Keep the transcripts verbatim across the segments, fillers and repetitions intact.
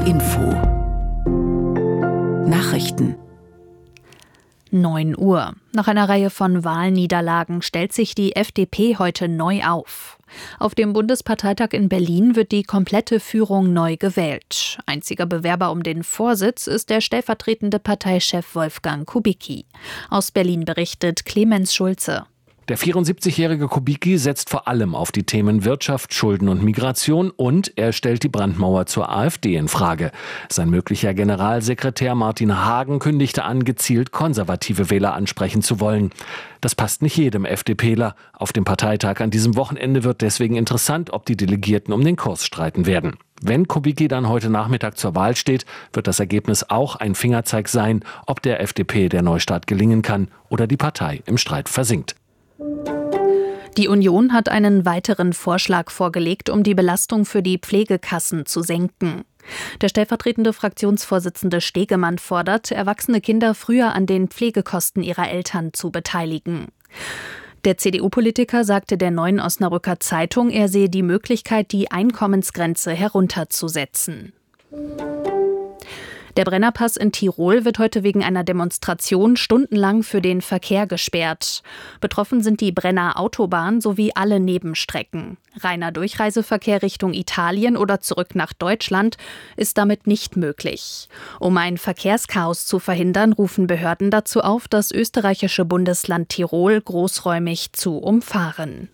R Info Nachrichten. neun Uhr. Nach einer Reihe von Wahlniederlagen stellt sich die F D P heute neu auf. Auf dem Bundesparteitag in Berlin wird die komplette Führung neu gewählt. Einziger Bewerber um den Vorsitz ist der stellvertretende Parteichef Wolfgang Kubicki. Aus Berlin berichtet Clemens Schulze. Der vierundsiebzigjährige Kubicki setzt vor allem auf die Themen Wirtschaft, Schulden und Migration und er stellt die Brandmauer zur AfD in Frage. Sein möglicher Generalsekretär Martin Hagen kündigte an, gezielt konservative Wähler ansprechen zu wollen. Das passt nicht jedem FDPler. Auf dem Parteitag an diesem Wochenende wird deswegen interessant, ob die Delegierten um den Kurs streiten werden. Wenn Kubicki dann heute Nachmittag zur Wahl steht, wird das Ergebnis auch ein Fingerzeig sein, ob der F D P der Neustart gelingen kann oder die Partei im Streit versinkt. Die Union hat einen weiteren Vorschlag vorgelegt, um die Belastung für die Pflegekassen zu senken. Der stellvertretende Fraktionsvorsitzende Stegemann fordert, erwachsene Kinder früher an den Pflegekosten ihrer Eltern zu beteiligen. Der C D U-Politiker sagte der Neuen Osnabrücker Zeitung, er sehe die Möglichkeit, die Einkommensgrenze herunterzusetzen. Der Brennerpass in Tirol wird heute wegen einer Demonstration stundenlang für den Verkehr gesperrt. Betroffen sind die Brenner Autobahn sowie alle Nebenstrecken. Reiner Durchreiseverkehr Richtung Italien oder zurück nach Deutschland ist damit nicht möglich. Um ein Verkehrschaos zu verhindern, rufen Behörden dazu auf, das österreichische Bundesland Tirol großräumig zu umfahren.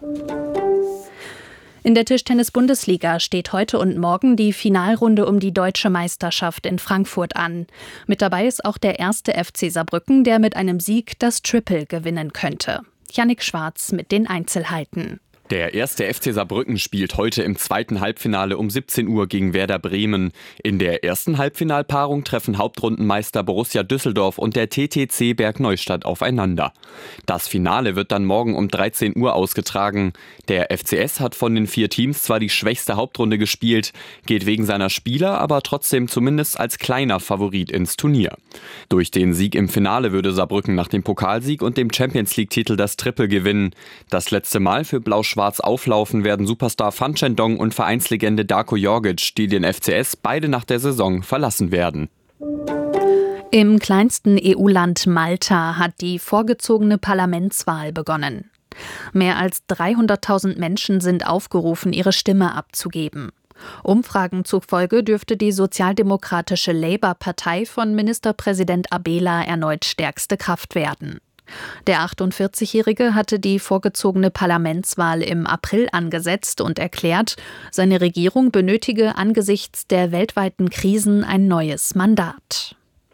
In der Tischtennis-Bundesliga steht heute und morgen die Finalrunde um die deutsche Meisterschaft in Frankfurt an. Mit dabei ist auch der erste F C Saarbrücken, der mit einem Sieg das Triple gewinnen könnte. Jannik Schwarz mit den Einzelheiten. Der erste F C Saarbrücken spielt heute im zweiten Halbfinale um siebzehn Uhr gegen Werder Bremen. In der ersten Halbfinalpaarung treffen Hauptrundenmeister Borussia Düsseldorf und der T T C Bergneustadt aufeinander. Das Finale wird dann morgen um dreizehn Uhr ausgetragen. Der F C S hat von den vier Teams zwar die schwächste Hauptrunde gespielt, geht wegen seiner Spieler aber trotzdem zumindest als kleiner Favorit ins Turnier. Durch den Sieg im Finale würde Saarbrücken nach dem Pokalsieg und dem Champions-League-Titel das Triple gewinnen. Das letzte Mal für Blau-Schwarz auflaufen werden Superstar Fan Chendong und Vereinslegende Darko Jorgic, die den F C S beide nach der Saison verlassen werden. Im kleinsten E U-Land Malta hat die vorgezogene Parlamentswahl begonnen. Mehr als dreihunderttausend Menschen sind aufgerufen, ihre Stimme abzugeben. Umfragen zufolge dürfte die sozialdemokratische Labour-Partei von Ministerpräsident Abela erneut stärkste Kraft werden. Der achtundvierzigjährige hatte die vorgezogene Parlamentswahl im April angesetzt und erklärt, seine Regierung benötige angesichts der weltweiten Krisen ein neues Mandat.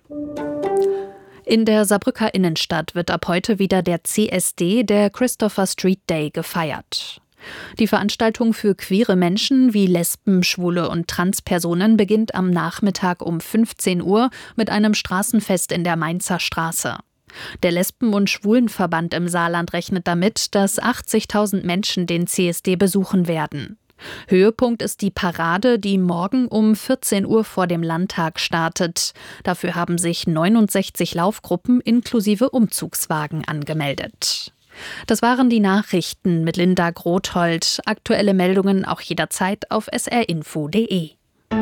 In der Saarbrücker Innenstadt wird ab heute wieder der C S D, der Christopher Street Day, gefeiert. Die Veranstaltung für queere Menschen wie Lesben, Schwule und Transpersonen beginnt am Nachmittag um fünfzehn Uhr mit einem Straßenfest in der Mainzer Straße. Der Lesben- und Schwulenverband im Saarland rechnet damit, dass achtzigtausend Menschen den C S D besuchen werden. Höhepunkt ist die Parade, die morgen um vierzehn Uhr vor dem Landtag startet. Dafür haben sich neunundsechzig Laufgruppen inklusive Umzugswagen angemeldet. Das waren die Nachrichten mit Linda Grothold. Aktuelle Meldungen auch jederzeit auf s r info punkt d e.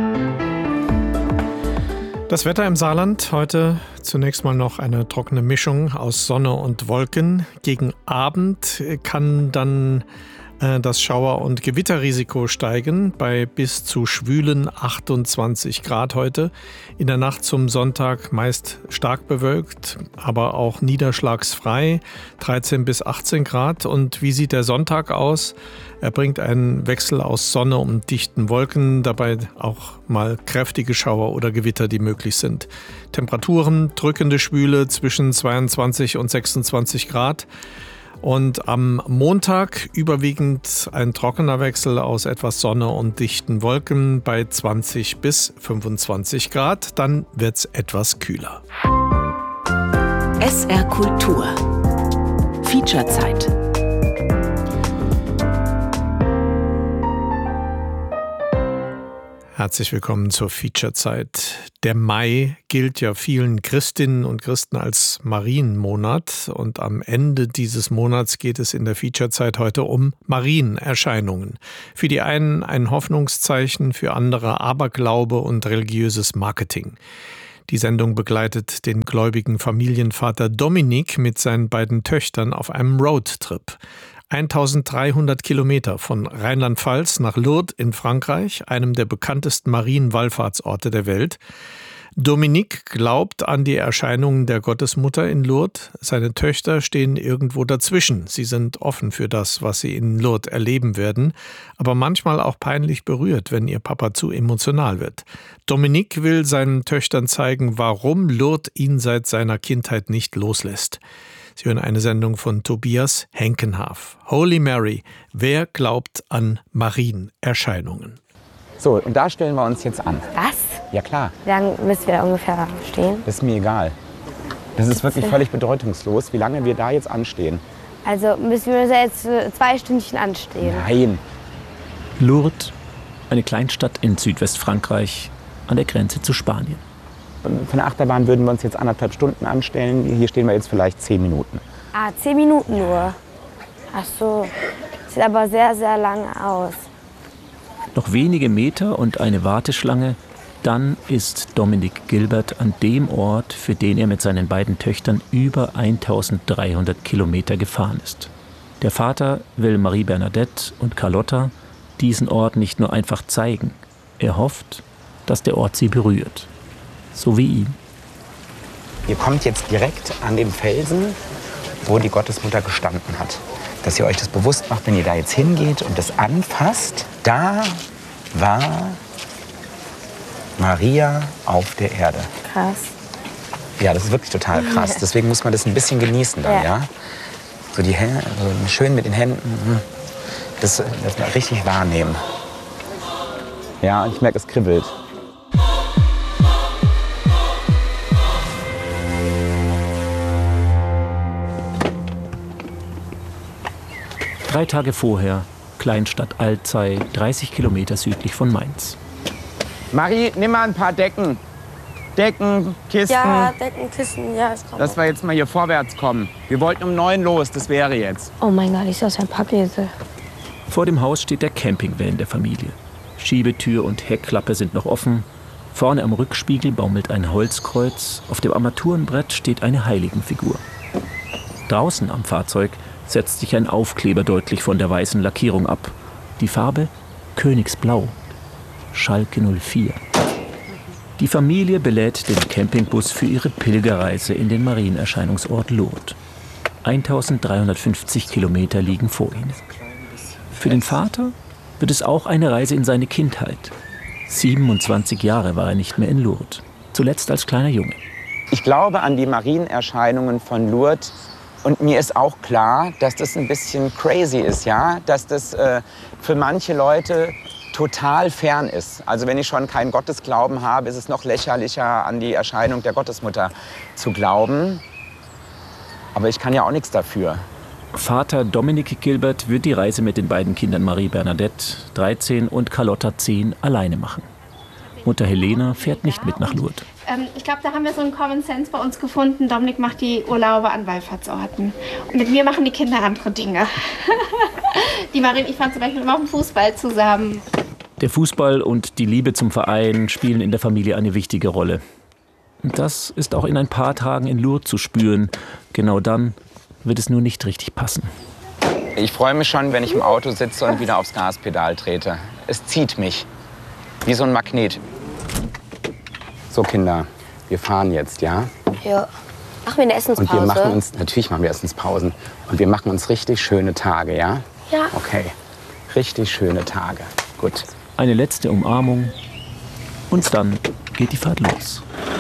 Das Wetter im Saarland heute zunächst mal noch eine trockene Mischung aus Sonne und Wolken. Gegen Abend kann dann äh, das Schauer- und Gewitterrisiko steigen bei bis zu schwülen achtundzwanzig Grad heute. In der Nacht zum Sonntag meist stark bewölkt, aber auch niederschlagsfrei, dreizehn bis achtzehn Grad. Und wie sieht der Sonntag aus? Er bringt einen Wechsel aus Sonne und dichten Wolken, dabei auch mal kräftige Schauer oder Gewitter, die möglich sind. Temperaturen, drückende Schwüle zwischen zweiundzwanzig und sechsundzwanzig Grad. Und am Montag überwiegend ein trockener Wechsel aus etwas Sonne und dichten Wolken bei zwanzig bis fünfundzwanzig Grad. Dann wird's etwas kühler. S R Kultur Featurezeit. Herzlich willkommen zur Featurezeit. Der Mai gilt ja vielen Christinnen und Christen als Marienmonat und am Ende dieses Monats geht es in der Featurezeit heute um Marienerscheinungen. Für die einen ein Hoffnungszeichen, für andere Aberglaube und religiöses Marketing. Die Sendung begleitet den gläubigen Familienvater Dominik mit seinen beiden Töchtern auf einem Roadtrip. eintausenddreihundert Kilometer von Rheinland-Pfalz nach Lourdes in Frankreich, einem der bekanntesten Marienwallfahrtsorte der Welt. Dominik glaubt an die Erscheinungen der Gottesmutter in Lourdes. Seine Töchter stehen irgendwo dazwischen. Sie sind offen für das, was sie in Lourdes erleben werden, aber manchmal auch peinlich berührt, wenn ihr Papa zu emotional wird. Dominik will seinen Töchtern zeigen, warum Lourdes ihn seit seiner Kindheit nicht loslässt. Sie hören eine Sendung von Tobias Henkenhaf. Holy Mary, wer glaubt an Marienerscheinungen? So, und da stellen wir uns jetzt an. Was? Ja, klar. Wie lange müssen wir da ungefähr stehen? Das ist mir egal. Das ist wirklich völlig bedeutungslos, wie lange wir da jetzt anstehen. Also müssen wir jetzt zwei Stündchen anstehen? Nein. Lourdes, eine Kleinstadt in Südwestfrankreich an der Grenze zu Spanien. Von der Achterbahn würden wir uns jetzt anderthalb Stunden anstellen. Hier stehen wir jetzt vielleicht zehn Minuten. Ah, zehn Minuten nur. Ach so. Sieht aber sehr, sehr lang aus. Noch wenige Meter und eine Warteschlange. Dann ist Dominik Gilbert an dem Ort, für den er mit seinen beiden Töchtern über eintausenddreihundert Kilometer gefahren ist. Der Vater will Marie Bernadette und Carlotta diesen Ort nicht nur einfach zeigen. Er hofft, dass der Ort sie berührt. So wie ihn. Ihr kommt jetzt direkt an den Felsen, wo die Gottesmutter gestanden hat. Dass ihr euch das bewusst macht, wenn ihr da jetzt hingeht und das anfasst. Da war Maria auf der Erde. Krass. Ja, das ist wirklich total krass. Deswegen muss man das ein bisschen genießen dann, ja. ja? So die Hände, so schön mit den Händen. Das, das mal richtig wahrnehmen. Ja, ich merke, es kribbelt. Drei Tage vorher, Kleinstadt Alzey, dreißig Kilometer südlich von Mainz. Marie, nimm mal ein paar Decken. Decken, Kisten. Ja, Decken, Kisten, ja. Dass wir jetzt mal hier vorwärts kommen. Wir wollten um neun los, das wäre jetzt. Oh mein Gott, ich sehe aus ein Packkäse. Vor dem Haus steht der Campingvan der Familie. Schiebetür und Heckklappe sind noch offen. Vorne am Rückspiegel baumelt ein Holzkreuz. Auf dem Armaturenbrett steht eine Heiligenfigur. Draußen am Fahrzeug setzt sich ein Aufkleber deutlich von der weißen Lackierung ab. Die Farbe Königsblau. Schalke null vier. Die Familie belädt den Campingbus für ihre Pilgerreise in den Marienerscheinungsort Lourdes. eintausenddreihundertfünfzig Kilometer liegen vor ihnen. Für den Vater wird es auch eine Reise in seine Kindheit. siebenundzwanzig Jahre war er nicht mehr in Lourdes, zuletzt als kleiner Junge. Ich glaube an die Marienerscheinungen von Lourdes. Und mir ist auch klar, dass das ein bisschen crazy ist, ja, dass das äh, für manche Leute total fern ist. Also wenn ich schon keinen Gottesglauben habe, ist es noch lächerlicher, an die Erscheinung der Gottesmutter zu glauben. Aber ich kann ja auch nichts dafür. Vater Dominik Gilbert wird die Reise mit den beiden Kindern Marie Bernadette, dreizehn, und Carlotta, zehn, alleine machen. Mutter Helena fährt nicht mit nach Lourdes. Ähm, ich glaube, da haben wir so einen Common Sense bei uns gefunden. Dominik macht die Urlaube an Wallfahrtsorten. Und mit mir machen die Kinder andere Dinge. Die Marie und ich fahren zum Beispiel immer auf den Fußball zusammen. Der Fußball und die Liebe zum Verein spielen in der Familie eine wichtige Rolle. Und das ist auch in ein paar Tagen in Lourdes zu spüren. Genau dann wird es nur nicht richtig passen. Ich freue mich schon, wenn ich im Auto sitze und wieder aufs Gaspedal trete. Es zieht mich. Wie so ein Magnet. So, Kinder, wir fahren jetzt, ja? Ja. Machen wir eine Essenspause? Und wir machen uns, natürlich machen wir Essenspausen. Und wir machen uns richtig schöne Tage, ja? Ja. Okay, richtig schöne Tage. Gut. Eine letzte Umarmung und dann geht die Fahrt los.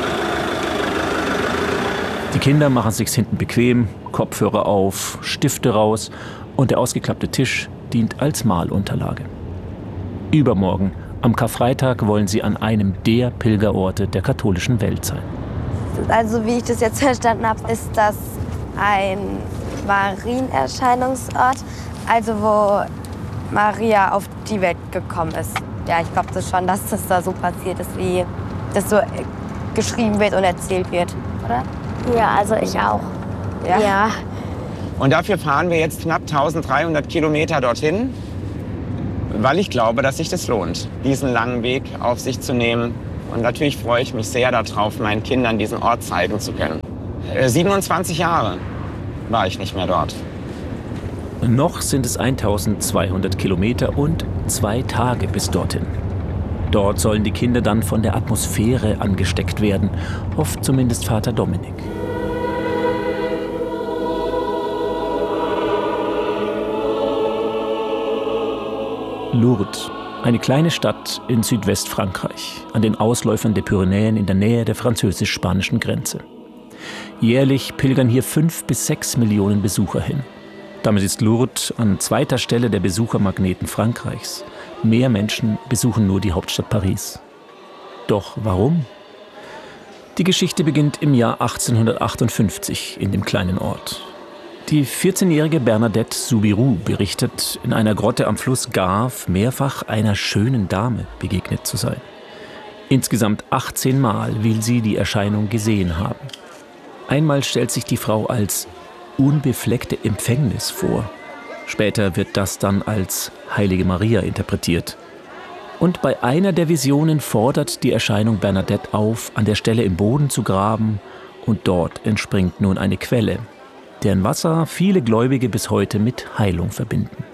Die Kinder machen es sich hinten bequem, Kopfhörer auf, Stifte raus und der ausgeklappte Tisch dient als Malunterlage. Übermorgen, am Karfreitag, wollen sie an einem der Pilgerorte der katholischen Welt sein. Also wie ich das jetzt verstanden habe, ist das ein Marienerscheinungsort, also wo Maria auf die Welt gekommen ist. Ja, ich glaube das schon, dass das da so passiert ist, wie das so geschrieben wird und erzählt wird, oder? Ja, also ich auch. Ja. ja. Und dafür fahren wir jetzt knapp dreizehnhundert Kilometer dorthin, weil ich glaube, dass sich das lohnt, diesen langen Weg auf sich zu nehmen. Und natürlich freue ich mich sehr darauf, meinen Kindern diesen Ort zeigen zu können. siebenundzwanzig Jahre war ich nicht mehr dort. Noch sind es eintausendzweihundert Kilometer und zwei Tage bis dorthin. Dort sollen die Kinder dann von der Atmosphäre angesteckt werden, hofft zumindest Vater Dominik. Lourdes, eine kleine Stadt in Südwestfrankreich, an den Ausläufern der Pyrenäen in der Nähe der französisch-spanischen Grenze. Jährlich pilgern hier fünf bis sechs Millionen Besucher hin. Damit ist Lourdes an zweiter Stelle der Besuchermagneten Frankreichs. Mehr Menschen besuchen nur die Hauptstadt Paris. Doch warum? Die Geschichte beginnt im Jahr achtzehnhundertachtundfünfzig in dem kleinen Ort. Die vierzehnjährige Bernadette Soubirous berichtet, in einer Grotte am Fluss Gave mehrfach einer schönen Dame begegnet zu sein. Insgesamt achtzehn Mal will sie die Erscheinung gesehen haben. Einmal stellt sich die Frau als unbefleckte Empfängnis vor. Später wird das dann als Heilige Maria interpretiert. Und bei einer der Visionen fordert die Erscheinung Bernadette auf, an der Stelle im Boden zu graben, und dort entspringt nun eine Quelle, deren Wasser viele Gläubige bis heute mit Heilung verbinden.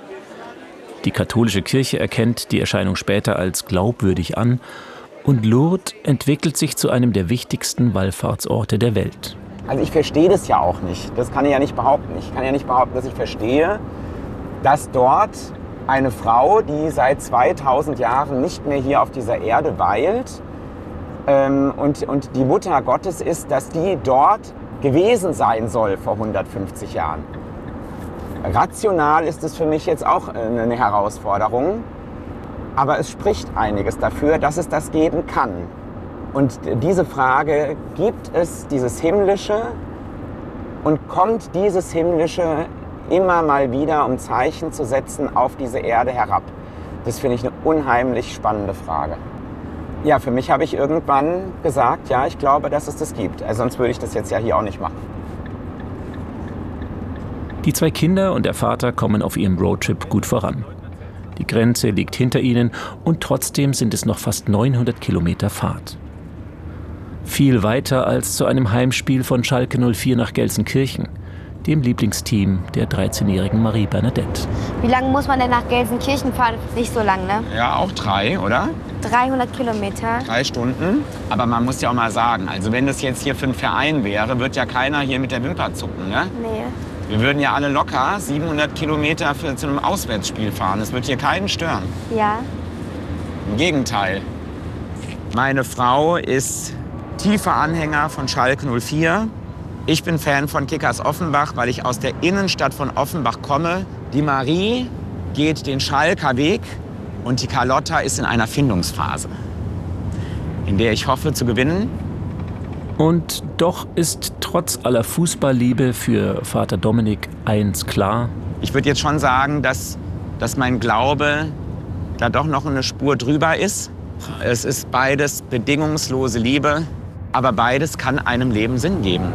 Die katholische Kirche erkennt die Erscheinung später als glaubwürdig an und Lourdes entwickelt sich zu einem der wichtigsten Wallfahrtsorte der Welt. Also ich verstehe das ja auch nicht. Das kann ich ja nicht behaupten. Ich kann ja nicht behaupten, dass ich verstehe, dass dort eine Frau, die seit zweitausend Jahren nicht mehr hier auf dieser Erde weilt ähm, und, und die Mutter Gottes ist, dass die dort gewesen sein soll vor hundertfünfzig Jahren. Rational ist es für mich jetzt auch eine Herausforderung, aber es spricht einiges dafür, dass es das geben kann. Und diese Frage, gibt es dieses Himmlische und kommt dieses Himmlische immer mal wieder, um Zeichen zu setzen, auf diese Erde herab? Das finde ich eine unheimlich spannende Frage. Ja, für mich habe ich irgendwann gesagt, ja, ich glaube, dass es das gibt. Also sonst würde ich das jetzt ja hier auch nicht machen. Die zwei Kinder und der Vater kommen auf ihrem Roadtrip gut voran. Die Grenze liegt hinter ihnen und trotzdem sind es noch fast neunhundert Kilometer Fahrt. Viel weiter als zu einem Heimspiel von Schalke null vier nach Gelsenkirchen, dem Lieblingsteam der dreizehnjährigen Marie Bernadette. Wie lange muss man denn nach Gelsenkirchen fahren? Nicht so lang, ne? Ja, auch drei, oder? dreihundert Kilometer. Drei Stunden. Aber man muss ja auch mal sagen, also wenn das jetzt hier für einen Verein wäre, wird ja keiner hier mit der Wimper zucken, ne? Nee. Wir würden ja alle locker siebenhundert Kilometer für, zu einem Auswärtsspiel fahren. Das wird hier keinen stören. Ja. Im Gegenteil. Meine Frau ist tiefer Anhänger von Schalke null vier. Ich bin Fan von Kickers Offenbach, weil ich aus der Innenstadt von Offenbach komme. Die Marie geht den Schalker Weg und die Carlotta ist in einer Findungsphase, in der ich hoffe zu gewinnen. Und doch ist trotz aller Fußballliebe für Vater Dominik eins klar. Ich würde jetzt schon sagen, dass, dass mein Glaube da doch noch eine Spur drüber ist. Es ist beides bedingungslose Liebe, aber beides kann einem Leben Sinn geben.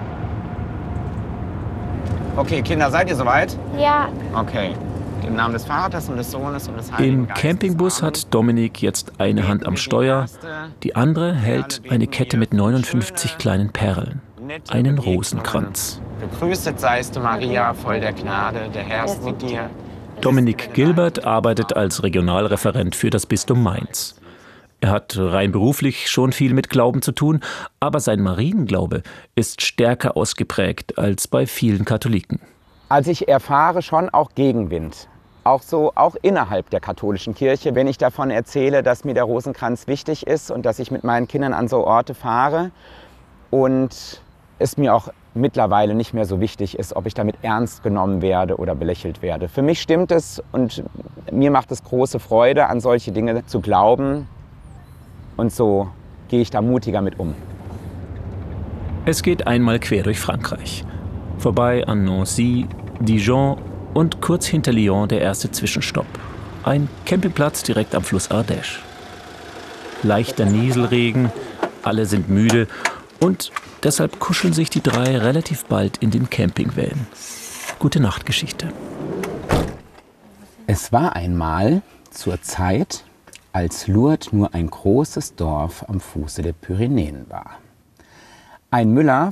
Okay, Kinder, seid ihr soweit? Ja. Okay. Im Namen des Vaters und des Sohnes und des Heiligen Im Geistes. Campingbus hat Dominik jetzt eine Hand am Steuer, die andere hält eine Kette mit neunundfünfzig kleinen Perlen, einen Rosenkranz. Gegrüßet seist du, Maria, voll der Gnade, der Herr ist mit dir. Dominik Gilbert arbeitet als Regionalreferent für das Bistum Mainz. Er hat rein beruflich schon viel mit Glauben zu tun, aber sein Marienglaube ist stärker ausgeprägt als bei vielen Katholiken. Also ich erfahre schon auch Gegenwind, auch so auch innerhalb der katholischen Kirche, wenn ich davon erzähle, dass mir der Rosenkranz wichtig ist und dass ich mit meinen Kindern an so Orte fahre und es mir auch mittlerweile nicht mehr so wichtig ist, ob ich damit ernst genommen werde oder belächelt werde. Für mich stimmt es und mir macht es große Freude, an solche Dinge zu glauben. Und so gehe ich da mutiger mit um. Es geht einmal quer durch Frankreich. Vorbei an Nancy, Dijon und kurz hinter Lyon der erste Zwischenstopp. Ein Campingplatz direkt am Fluss Ardèche. Leichter Nieselregen, Alle sind müde und deshalb kuscheln sich die drei relativ bald in den Campingvan. Gute Nacht, Geschichte. Es war einmal zur Zeit, als Lourdes nur ein großes Dorf am Fuße der Pyrenäen war. Ein Müller